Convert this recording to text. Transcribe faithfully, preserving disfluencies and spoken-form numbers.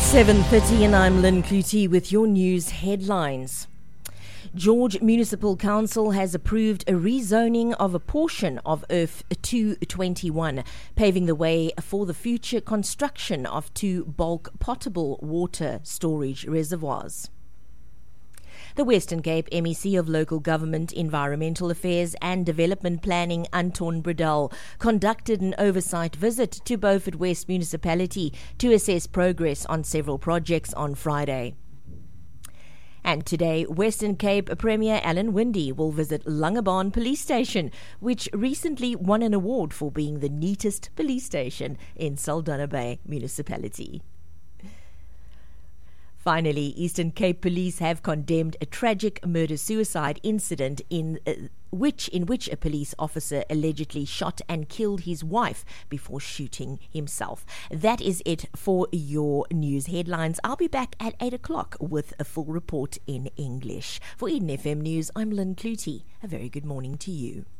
seven thirty and I'm Lynn Clutie with your news headlines. George Municipal Council has approved a rezoning of a portion of Earth two twenty-one, paving the way for the future construction of two bulk potable water storage reservoirs. The Western Cape M E C of Local Government, Environmental Affairs and Development Planning, Anton Bredell, conducted an oversight visit to Beaufort West Municipality to assess progress on several projects on Friday. And today, Western Cape Premier Alan Winde will visit Langebaan Police Station, which recently won an award for being the neatest police station in Saldanha Bay Municipality. Finally, Eastern Cape Police have condemned a tragic murder-suicide incident in uh, which in which a police officer allegedly shot and killed his wife before shooting himself. That is it for your news headlines. I'll be back at eight o'clock with a full report in English. For Eden F M News, I'm Lynn Clutie. A very good morning to you.